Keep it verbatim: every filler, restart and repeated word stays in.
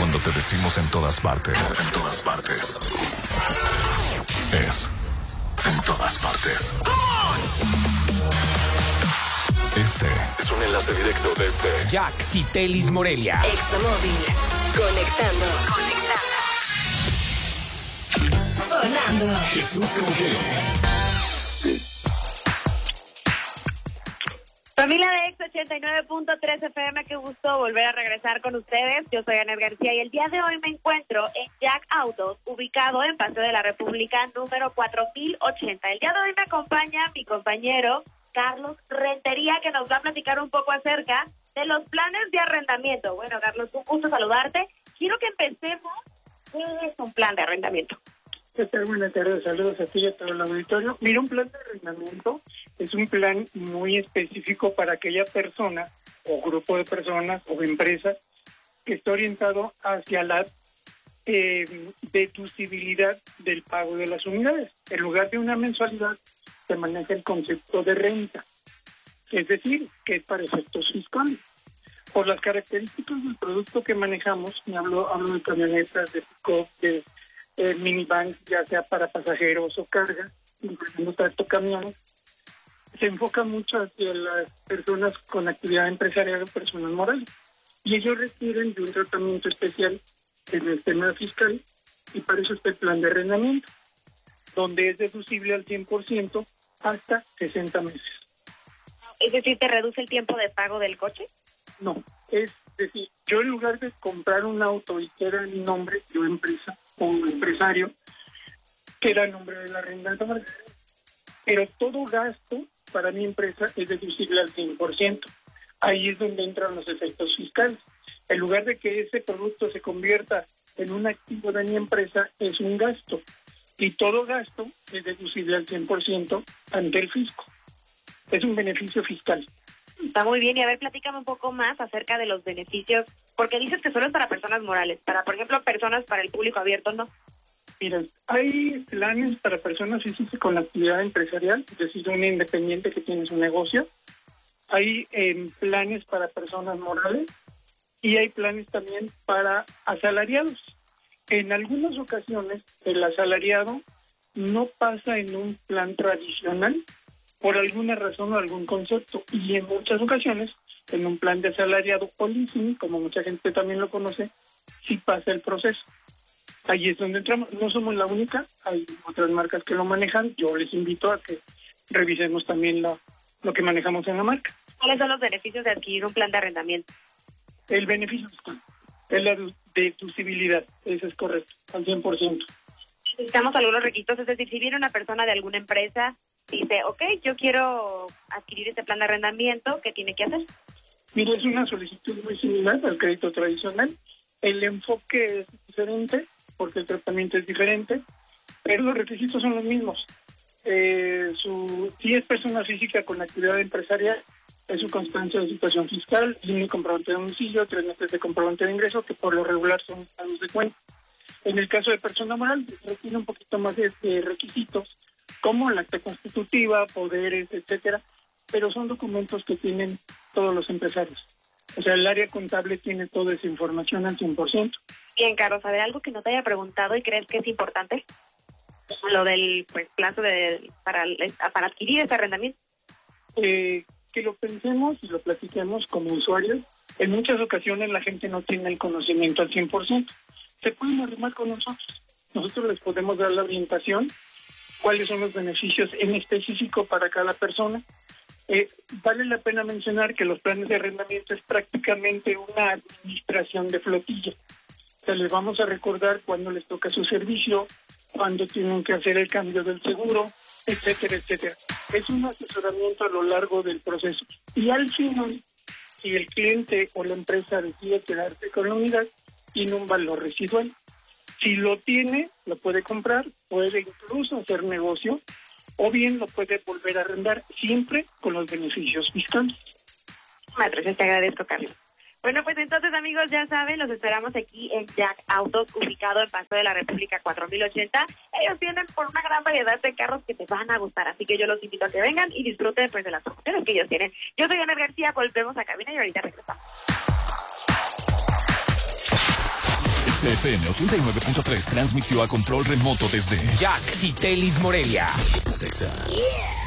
Cuando te decimos en todas partes, en todas partes, es en todas partes. Ese es un enlace directo desde Jack Citelis Morelia. Examóvil. Conectando. Conectando. Sonando. Jesús con G. Familia de Ex ochenta y nueve punto tres F M, qué gusto volver a regresar con ustedes. Yo soy Anet García y el día de hoy me encuentro en Jack Autos, ubicado en Paseo de la República número cuatro mil ochenta. El día de hoy me acompaña mi compañero Carlos Rentería, que nos va a platicar un poco acerca de los planes de arrendamiento. Bueno, Carlos, un gusto saludarte. Quiero que empecemos. ¿Qué es un plan de arrendamiento? ¿Qué tal? Buenas tardes, saludos a ti y a todo el auditorio. Mira, un plan de arrendamiento es un plan muy específico para aquella persona o grupo de personas o empresas que está orientado hacia la eh, deducibilidad del pago de las unidades. En lugar de una mensualidad, se maneja el concepto de renta, es decir, que es para efectos fiscales. Por las características del producto que manejamos, y hablo, hablo de camionetas, de pick-up, de eh, minivans, ya sea para pasajeros o carga, incluyendo tracto camiones, se enfoca mucho hacia las personas con actividad empresarial o personas morales. Y ellos requieren de un tratamiento especial en el tema fiscal, y para eso está el plan de arrendamiento, donde es deducible al cien por ciento hasta sesenta meses. Es decir, ¿te reduce el tiempo de pago del coche? No, es decir, yo en lugar de comprar un auto y que era mi nombre, yo empresa o empresario, que era el nombre de la arrendadora, pero todo gasto para mi empresa es deducible al cien por ciento. Ahí es donde entran los efectos fiscales. En lugar de que ese producto se convierta en un activo de mi empresa, es un gasto. Y todo gasto es deducible al cien por ciento ante el fisco. Es un beneficio fiscal. Está muy bien, y a ver, platícame un poco más acerca de los beneficios, porque dices que solo es para personas morales, para, por ejemplo, personas para el público abierto, ¿no? Mira, hay planes para personas físicas con actividad empresarial, es decir, un independiente que tiene su negocio. Hay eh, planes para personas morales y hay planes también para asalariados. En algunas ocasiones, el asalariado no pasa en un plan tradicional por alguna razón o algún concepto, y en muchas ocasiones, en un plan de asalariado o leasing, como mucha gente también lo conoce, sí pasa el proceso. Ahí es donde entramos. No somos la única, hay otras marcas que lo manejan. Yo les invito a que revisemos también lo, lo que manejamos en la marca. ¿Cuáles son los beneficios de adquirir un plan de arrendamiento? El beneficio fiscal es la deducibilidad, eso es correcto, al cien por ciento. Necesitamos algunos requisitos, es decir, si viene una persona de alguna empresa, dice, ok, yo quiero adquirir este plan de arrendamiento, ¿qué tiene que hacer? Mira, es una solicitud muy similar al crédito tradicional. El enfoque es diferente, porque el tratamiento es diferente, pero los requisitos son los mismos. Eh, su, si es persona física con actividad empresarial, es su constancia de situación fiscal, y comprobante de domicilio, tres meses de comprobante de ingreso, que por lo regular son pagos de cuenta. En el caso de persona moral, requiere un poquito más de, de requisitos, como la acta constitutiva, poderes, etcétera, pero son documentos que tienen todos los empresarios. O sea, el área contable tiene toda esa información al cien por ciento. Bien, Carlos, a ver, algo que no te haya preguntado y crees que es importante, lo del pues plazo de para, para adquirir este arrendamiento. Eh, que lo pensemos y lo platiquemos como usuarios. En muchas ocasiones la gente no tiene el conocimiento al cien por ciento. Se pueden arrimar con nosotros. Nosotros les podemos dar la orientación, cuáles son los beneficios en específico para cada persona. Eh, vale la pena mencionar que los planes de arrendamiento es prácticamente una administración de flotilla. O sea, les vamos a recordar cuándo les toca su servicio, cuándo tienen que hacer el cambio del seguro, etcétera, etcétera. Es un asesoramiento a lo largo del proceso. Y al final, si el cliente o la empresa decide quedarse con la unidad, tiene un valor residual. Si lo tiene, lo puede comprar, puede incluso hacer negocio, o bien lo puede volver a arrendar, siempre con los beneficios fiscales. Maestro, te agradezco, Carlos. Bueno, pues entonces, amigos, ya saben, los esperamos aquí en Jack Autos, ubicado en Paseo de la República cuatro mil ochenta. Ellos vienen por una gran variedad de carros que te van a gustar, así que yo los invito a que vengan y disfruten pues de las opciones que ellos tienen. Yo soy Ana García, volvemos a cabina y ahorita regresamos. X F M ochenta y nueve punto tres transmitió a control remoto desde Jack Citelis Morelia. Texas.